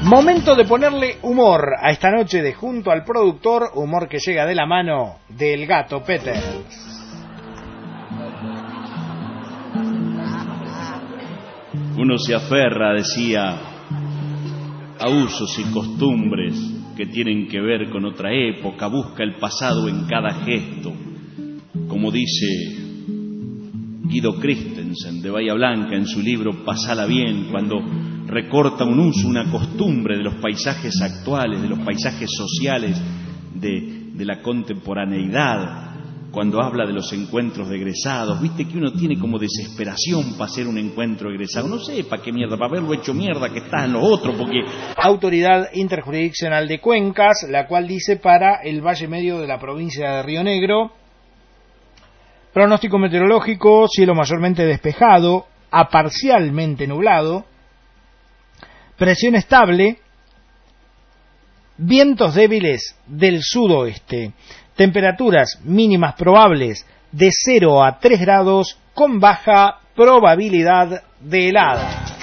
Momento de ponerle humor a esta noche de Junto al Productor, humor que llega de la mano del Gato Peter. Uno se aferra, decía, a usos y costumbres que tienen que ver con otra época, busca el pasado en cada gesto, como dice Guido Christensen de Bahía Blanca en su libro Pasala bien, cuando recorta un uso, una costumbre de los paisajes actuales, de los paisajes sociales, de la contemporaneidad, cuando habla de los encuentros de egresados. Viste que uno tiene como desesperación para hacer un encuentro egresado, no sé para qué mierda, para haberlo hecho mierda que está en lo otro, porque... Autoridad Interjurisdiccional de Cuencas, la cual dice para el Valle Medio de la provincia de Río Negro, pronóstico meteorológico, cielo mayormente despejado a parcialmente nublado, presión estable, vientos débiles del sudoeste, temperaturas mínimas probables de 0 a 3 grados con baja probabilidad de helada.